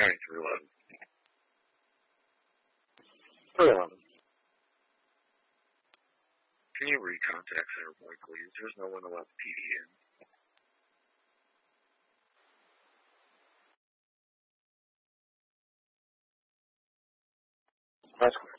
trying to reload. Hold on. Can you recontact Sarah Boy, please? There's no one to let the PD in. That's cool.